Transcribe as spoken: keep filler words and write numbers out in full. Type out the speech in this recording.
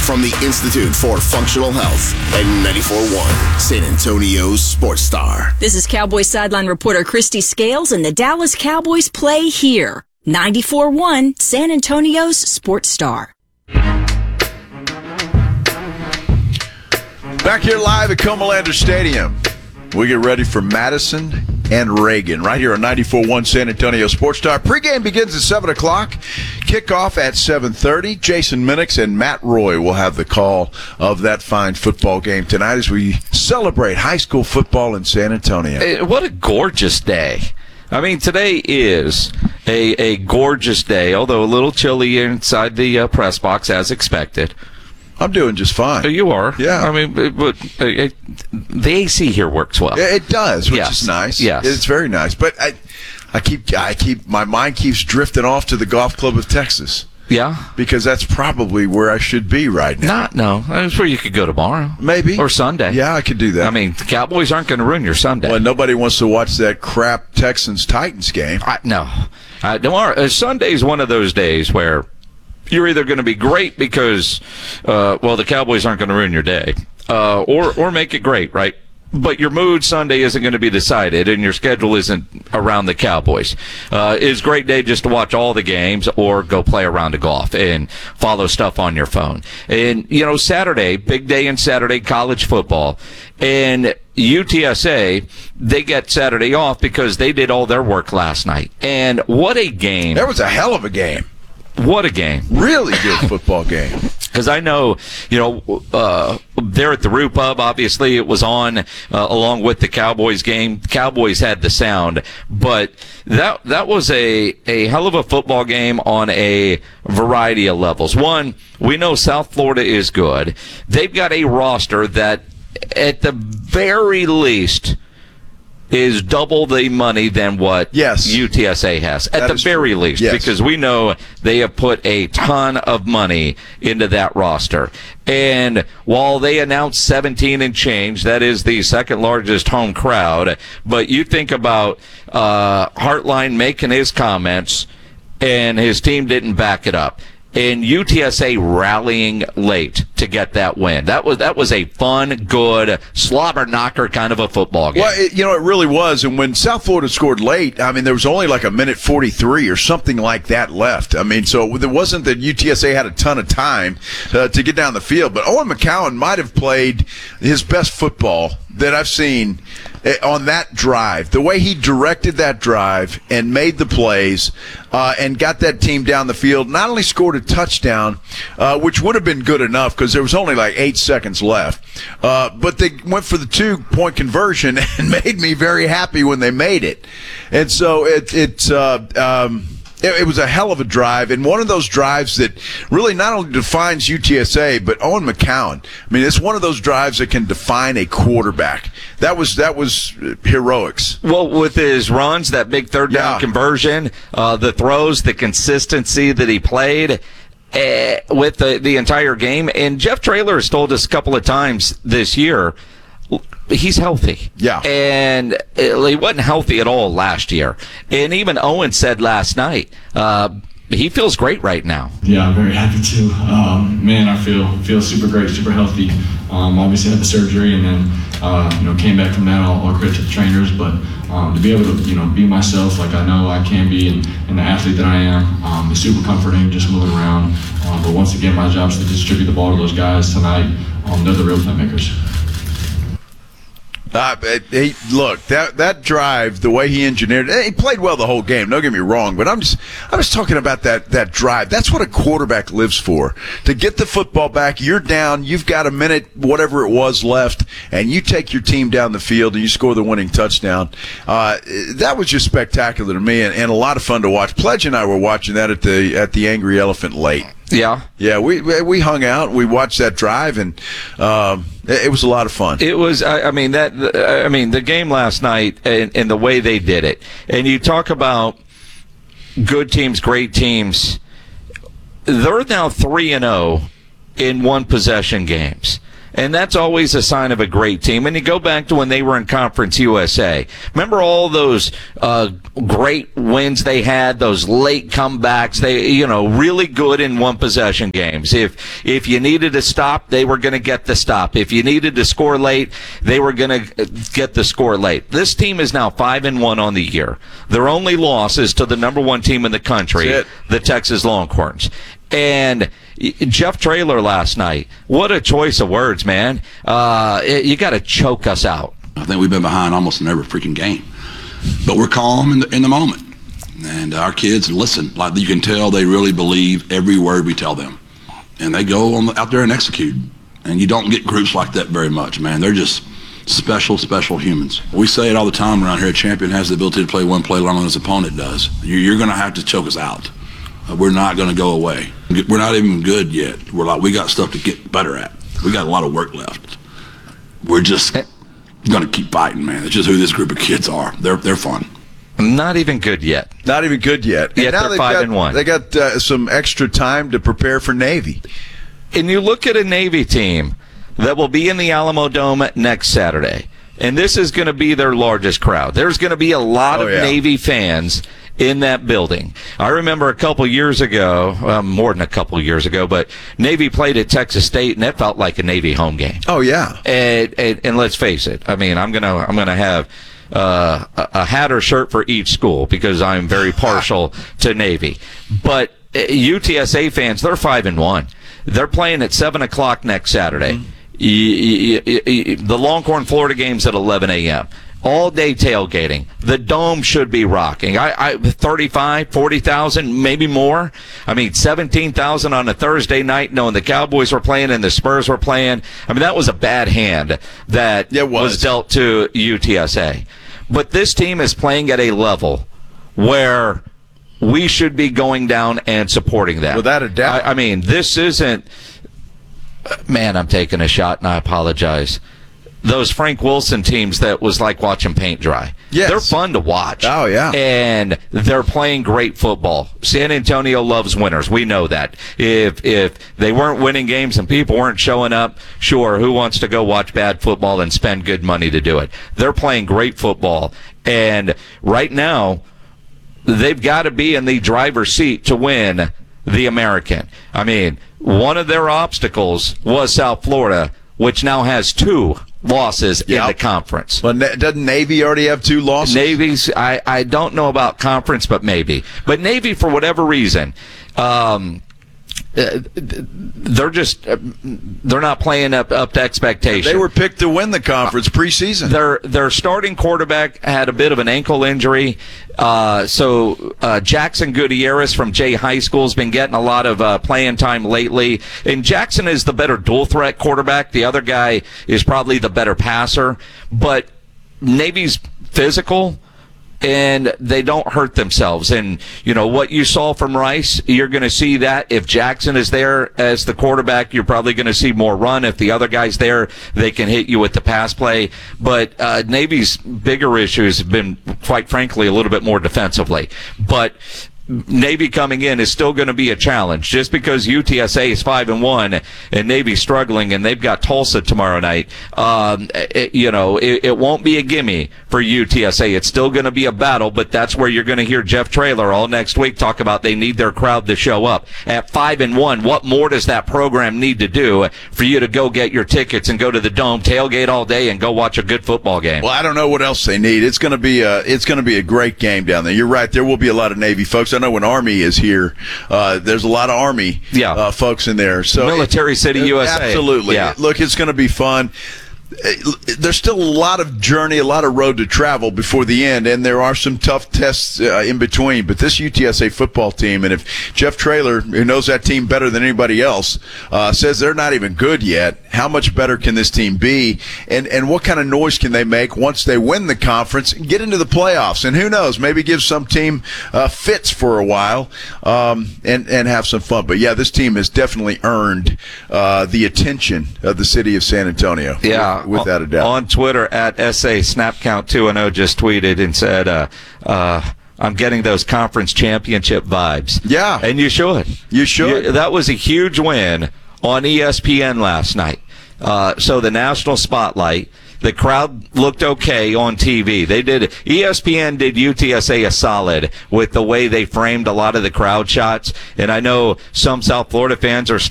from the Institute for Functional Health and ninety-four point one San Antonio's Sports Star. This is Cowboys sideline reporter Christy Scales, and the Dallas Cowboys play here. ninety-four point one San Antonio's Sports Star. Back here live at Comalander Stadium. We get ready for Madison and Reagan right here on ninety-four point one San Antonio Sports Star. Pregame begins at seven o'clock. Kickoff at seven thirty. Jason Minix and Matt Roy will have the call of that fine football game tonight as we celebrate high school football in San Antonio. Hey, what a gorgeous day. I mean, today is a, a gorgeous day, although a little chilly inside the uh, press box as expected. I'm doing just fine. You are. Yeah. I mean, but uh, it, the A C here works well. It does, which yes. is nice. Yes. It's very nice. But I, I keep, I keep, my mind keeps drifting off to the Golf Club of Texas. Yeah. Because that's probably where I should be right now. Not, no. That's where you could go tomorrow. Maybe. Or Sunday. Yeah, I could do that. I mean, the Cowboys aren't going to ruin your Sunday. Well, nobody wants to watch that crap Texans-Titans game. I, no. Uh, tomorrow, uh, Sunday is one of those days where you're either going to be great because, uh, well, the Cowboys aren't going to ruin your day, uh, or or make it great, right? But your mood Sunday isn't going to be decided, and your schedule isn't around the Cowboys. Uh, it's a great day just to watch all the games or go play a round of golf and follow stuff on your phone. And, you know, Saturday, big day in Saturday, college football. And U T S A, they get Saturday off because they did all their work last night. And what a game. That was a hell of a game. What a game. Really good football game. Because I know, you know, uh, there at the Roo Pub, obviously it was on uh, along with the Cowboys game. Cowboys had the sound, but that that was a, a hell of a football game on a variety of levels. One, we know South Florida is good. They've got a roster that, at the very least, is double the money than what yes. U T S A has, at that the very true. least, yes. because we know they have put a ton of money into that roster. And while they announced seventeen and change, that is the second largest home crowd, but you think about uh, Hartline making his comments and his team didn't back it up. And U T S A rallying late to get that win. That was that was a fun, good, slobber knocker kind of a football game. Well, it, you know, it really was. And when South Florida scored late, I mean, there was only like a minute forty-three or something like that left. I mean, so it wasn't that U T S A had a ton of time uh, to get down the field. But Owen McCowan might have played his best football that I've seen on that drive. The way he directed that drive and made the plays uh, and got that team down the field, not only scored a touchdown, uh, which would have been good enough because there was only like eight seconds left, uh, but they went for the two-point conversion and made me very happy when they made it. And so it, it uh, um, It, it was a hell of a drive, and one of those drives that really not only defines U T S A, but Owen McCowan. I mean, it's one of those drives that can define a quarterback. That was that was heroics. Well, with his runs, that big third down Yeah. conversion, uh, the throws, the consistency that he played uh, with the, the entire game. And Jeff Traylor has told us a couple of times this year, he's healthy. Yeah. And he wasn't healthy at all last year. And even Owen said last night, uh, he feels great right now. Yeah, I'm very happy too. Um, man, I feel feel super great, super healthy. Um, obviously had the surgery and then, uh, you know, came back from that. All, all credit to the trainers, but um, to be able to, you know, be myself like I know I can be and, and the athlete that I am, um, is super comforting, just moving around. Um, but once again, my job is to distribute the ball to those guys tonight. Um, they're the real playmakers. Uh, he, look, that that drive, the way he engineered it, he played well the whole game. Don't get me wrong, but I'm just I was talking about that that drive. That's what a quarterback lives for. To get the football back, you're down, you've got a minute, whatever it was left, and you take your team down the field and you score the winning touchdown. Uh, that was just spectacular to me and, and a lot of fun to watch. Pledge and I were watching that at the at the Angry Elephant late. Yeah. Yeah, we we hung out, we watched that drive, and um, it, it was a lot of fun. It was, I, I mean, that, I mean, the game last night and, and the way they did it. And you talk about good teams, great teams. They're now three and oh in one possession games. And that's always a sign of a great team. And you go back to when they were in Conference U S A. Remember all those uh, great wins they had, those late comebacks. They, you know, really good in one possession games. If if you needed to stop, they were going to get the stop. If you needed to score late, they were going to get the score late. This team is now five and one on the year. Their only loss is to the number one team in the country, the Texas Longhorns. And Jeff Traylor last night, what a choice of words, man. Uh, you got to choke us out. I think we've been behind almost in every freaking game. But we're calm in the, in the moment. And our kids listen. Like you can tell they really believe every word we tell them. And they go on the, out there and execute. And you don't get groups like that very much, man. They're just special, special humans. We say it all the time around here. A champion has the ability to play one play longer than his opponent does. You're going to have to choke us out. We're not going to go away. We're not even good yet. We're like, we got stuff to get better at. We got a lot of work left. We're just going to keep fighting, man. It's just who this group of kids are. They're they're fun. Not even good yet. Not even good yet. Yet and now they're five got, and one. They got uh, some extra time to prepare for Navy. And you look at a Navy team that will be in the Alamo Dome next Saturday, and this is going to be their largest crowd. There's going to be a lot oh, of yeah. Navy fans in that building. I remember a couple years ago, um, more than a couple years ago, but Navy played at Texas State, and it felt like a Navy home game. Oh yeah, and and, and let's face it. I mean, I'm gonna I'm gonna have uh, a, a hat or shirt for each school because I'm very partial to Navy. But uh, U T S A fans, they're five and one. They're playing at seven o'clock next Saturday. Mm-hmm. You, you, you, the Longhorn Florida game's at eleven a.m. All day tailgating. The dome should be rocking. I, I thirty-five, forty thousand, maybe more. I mean, seventeen thousand on a Thursday night, knowing the Cowboys were playing and the Spurs were playing. I mean, that was a bad hand that yeah, was. was dealt to U T S A. But this team is playing at a level where we should be going down and supporting them. Without a doubt. I, I mean, this isn't. Man, I'm taking a shot, and I apologize. Those Frank Wilson teams that was like watching paint dry. Yes. They're fun to watch. Oh, yeah. And they're playing great football. San Antonio loves winners. We know that. If if they weren't winning games and people weren't showing up, sure, who wants to go watch bad football and spend good money to do it? They're playing great football. And right now, they've got to be in the driver's seat to win the American. I mean, one of their obstacles was South Florida, which now has two losses yep. in the conference. Well, doesn't Navy already have two losses? Navy's, I, I don't know about conference, but maybe. But Navy, for whatever reason, um, uh, they're just uh, they're not playing up up to expectation. They were picked to win the conference preseason. Their their starting quarterback had a bit of an ankle injury, uh, so uh, Jackson Gutierrez from Jay High School has been getting a lot of uh, playing time lately. And Jackson is the better dual threat quarterback. The other guy is probably the better passer. But Navy's physical, and they don't hurt themselves. And, you know, what you saw from Rice, you're going to see that. If Jackson is there as the quarterback, you're probably going to see more run. If the other guy's there, they can hit you with the pass play. But uh, Navy's bigger issues have been, quite frankly, a little bit more defensively. But Navy coming in is still going to be a challenge. Just because U T S A is five and one and Navy's struggling, and they've got Tulsa tomorrow night, um, it, you know, it, it won't be a gimme for U T S A. It's still going to be a battle, but that's where you're going to hear Jeff Traylor all next week talk about they need their crowd to show up. At five and one, what more does that program need to do for you to go get your tickets and go to the Dome, tailgate all day, and go watch a good football game? Well, I don't know what else they need. It's going to be a it's going to be a great game down there. You're right. There will be a lot of Navy folks. I know when Army is here, uh, there's a lot of Army yeah. uh, folks in there. So Military City, it, U S A. Absolutely. Yeah. Look, it's going to be fun. There's still a lot of journey, a lot of road to travel before the end, and there are some tough tests uh, in between. But this U T S A football team, and if Jeff Traylor, who knows that team better than anybody else, uh, says they're not even good yet, how much better can this team be? And and what kind of noise can they make once they win the conference and get into the playoffs? And who knows, maybe give some team uh, fits for a while um, and, and have some fun. But, yeah, this team has definitely earned uh, the attention of the city of San Antonio. Yeah. Without a doubt. On Twitter, at S A Snapcount two and oh just tweeted and said, uh, uh, I'm getting those conference championship vibes. Yeah. And you should. You should. You, that was a huge win on E S P N last night. Uh, so the national spotlight. The crowd looked okay on T V. They did. E S P N did U T S A a solid with the way they framed a lot of the crowd shots. And I know some South Florida fans are